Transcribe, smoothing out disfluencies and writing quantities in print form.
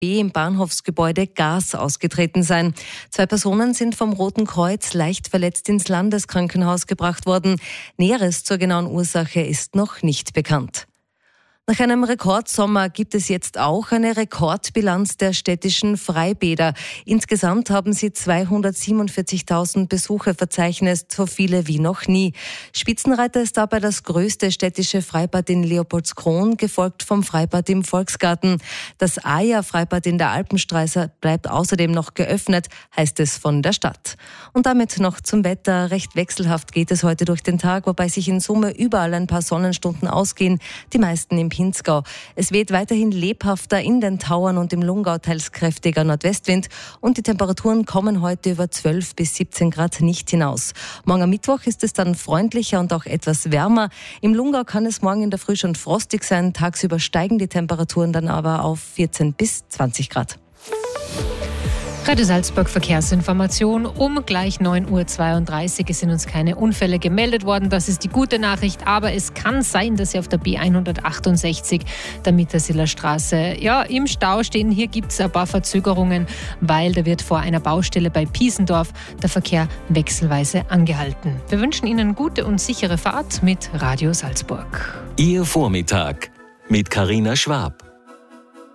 B im Bahnhofsgebäude Gas ausgetreten sein. 2 Personen sind vom Roten Kreuz leicht verletzt ins Landeskrankenhaus gebracht worden. Näheres zur genauen Ursache ist noch nicht bekannt. Nach einem Rekordsommer gibt es jetzt auch eine Rekordbilanz der städtischen Freibäder. Insgesamt haben sie 247.000 Besucher verzeichnet, so viele wie noch nie. Spitzenreiter ist dabei das größte städtische Freibad in Leopoldskron, gefolgt vom Freibad im Volksgarten. Das Aja-Freibad in der Alpenstraße bleibt außerdem noch geöffnet, heißt es von der Stadt. Und damit noch zum Wetter. Recht wechselhaft geht es heute durch den Tag, wobei sich in Summe überall ein paar Sonnenstunden ausgehen, die meisten im Pinzgau. Es weht weiterhin lebhafter in den Tauern und im Lungau teils kräftiger Nordwestwind und die Temperaturen kommen heute über 12 bis 17 Grad nicht hinaus. Morgen am Mittwoch ist es dann freundlicher und auch etwas wärmer. Im Lungau kann es morgen in der Früh schon frostig sein, tagsüber steigen die Temperaturen dann aber auf 14 bis 20 Grad. Radio Salzburg Verkehrsinformation um gleich 9.32 Uhr. Es sind uns keine Unfälle gemeldet worden. Das ist die gute Nachricht. Aber es kann sein, dass Sie auf der B168 der Mittersiller Straße im Stau stehen. Hier gibt es ein paar Verzögerungen, weil da wird vor einer Baustelle bei Piesendorf der Verkehr wechselweise angehalten. Wir wünschen Ihnen gute und sichere Fahrt mit Radio Salzburg. Ihr Vormittag mit Carina Schwab.